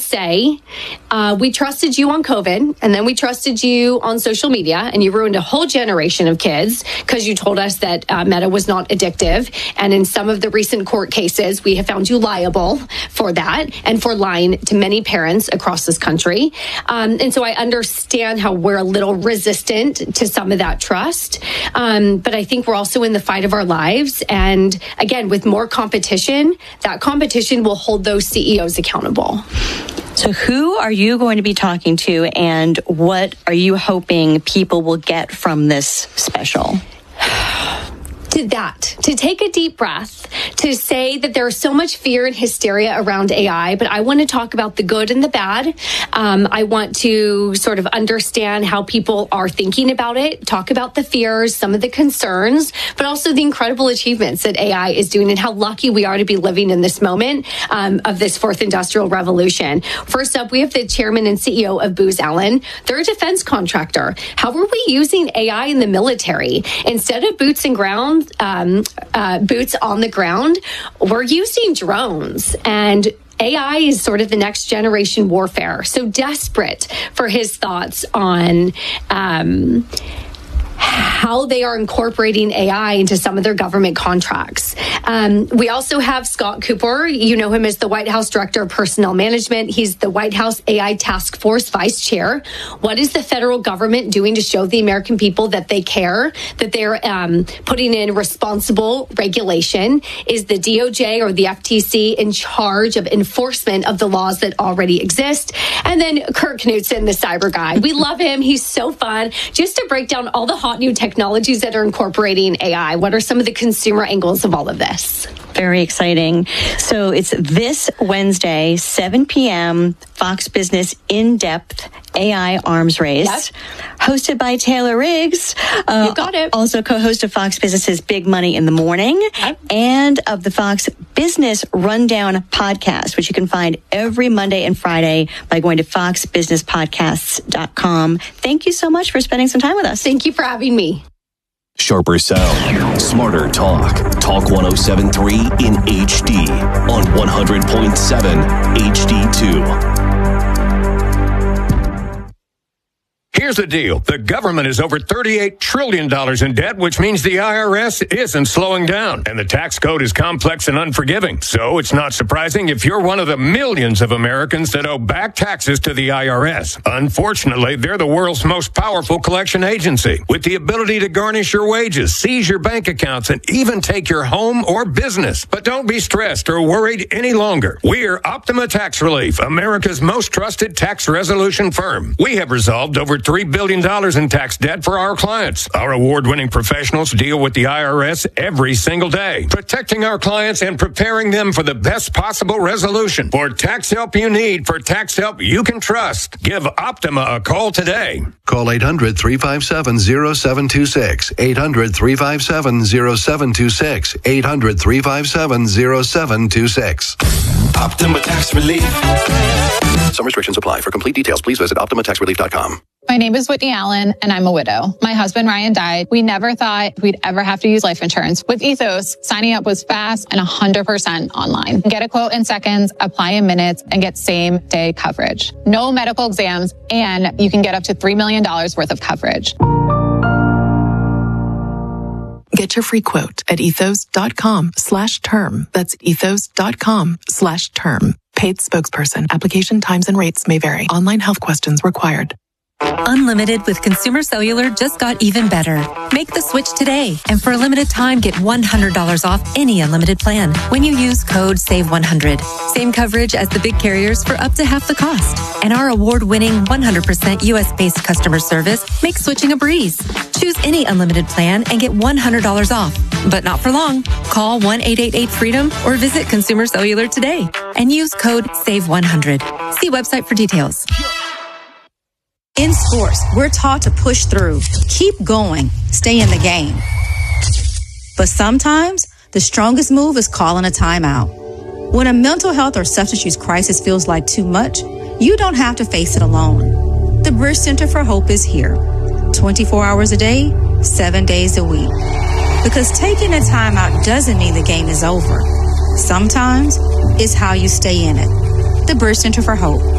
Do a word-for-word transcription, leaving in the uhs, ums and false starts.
say, uh, we trusted you on COVID, and then we trusted you on social media, and you ruined a whole generation of kids because you told us that uh, Meta was not addictive. And in some of the recent court cases, we have found you liable for that and for lying to many parents across this country. Um, and so I understand how we're a little resistant to some of that trust. Um, but I think we're also in the fight of our lives. And again, with more competition, that competition will hold those C E Os accountable. So who are you going to be talking to, and what are you hoping people will get from this special? To that, to take a deep breath, to say that there's so much fear and hysteria around A I, but I want to talk about the good and the bad. Um, I want to sort of understand how people are thinking about it, talk about the fears, some of the concerns, but also the incredible achievements that A I is doing and how lucky we are to be living in this moment um, of this fourth industrial revolution. First up, we have the chairman and C E O of Booz Allen. They're a defense contractor. How are we using A I in the military? Instead of boots and ground, Um, uh, boots on the ground, we're using drones, and A I is sort of the next generation warfare. So desperate for his thoughts on um, how they are incorporating A I into some of their government contracts. Um, we also have Scott Cooper. You know him as the White House Director of Personnel Management. He's the White House A I Task Force Vice Chair. What is the federal government doing to show the American people that they care, that they're um, putting in responsible regulation? Is the D O J or the F T C in charge of enforcement of the laws that already exist? And then Kirk Knudsen, the cyber guy. We love him. He's so fun. Just to break down all the hot new technologies that are incorporating A I. What are some of the consumer angles of all of this? Very exciting. So it's this Wednesday, seven p.m., Fox Business In-Depth A I Arms Race, yep. hosted by Taylor Riggs. Uh, you got it. Also co-host of Fox Business's Big Money in the Morning, yep. and of the Fox Business Rundown podcast, which you can find every Monday and Friday by going to fox business podcasts dot com. Thank you so much for spending some time with us. Thank you for having me. Sharper sound, smarter talk. Talk one oh seven point three in H D on one hundred point seven H D two. Here's the deal. The government is over thirty-eight trillion dollars in debt, which means the I R S isn't slowing down. And the tax code is complex and unforgiving. So it's not surprising if you're one of the millions of Americans that owe back taxes to the I R S. Unfortunately, they're the world's most powerful collection agency, with the ability to garnish your wages, seize your bank accounts, and even take your home or business. But don't be stressed or worried any longer. We're Optima Tax Relief, America's most trusted tax resolution firm. We have resolved over three billion dollars in tax debt for our clients. Our award-winning professionals deal with the I R S every single day, protecting our clients and preparing them for the best possible resolution. For tax help you need, for tax help you can trust, give Optima a call today. Call eight hundred, three five seven, zero seven two six, eight hundred, three five seven, zero seven two six, eight hundred, three five seven, zero seven two six. Optima Tax Relief. Some restrictions apply. For complete details, please visit optima tax relief dot com. My name is Whitney Allen, and I'm a widow. My husband, Ryan, died. We never thought we'd ever have to use life insurance. With Ethos, signing up was fast and one hundred percent online. Get a quote in seconds, apply in minutes, and get same-day coverage. No medical exams, and you can get up to three million dollars worth of coverage. Get your free quote at ethos.com slash term. That's ethos.com slash term. Paid spokesperson. Application times and rates may vary. Online health questions required. Unlimited with Consumer Cellular just got even better. Make the switch today, and for a limited time, get one hundred dollars off any unlimited plan when you use code save one hundred. Same coverage as the big carriers for up to half the cost. And our award-winning one hundred percent U S-based customer service makes switching a breeze. Choose any unlimited plan and get one hundred dollars off, but not for long. Call one eight eight eight freedom or visit Consumer Cellular today and use code save one hundred. See website for details. In sports, we're taught to push through, keep going, stay in the game. But sometimes, the strongest move is calling a timeout. When a mental health or substance use crisis feels like too much, you don't have to face it alone. The Bridge Center for Hope is here, twenty-four hours a day, seven days a week. Because taking a timeout doesn't mean the game is over. Sometimes, it's how you stay in it. The Bridge Center for Hope.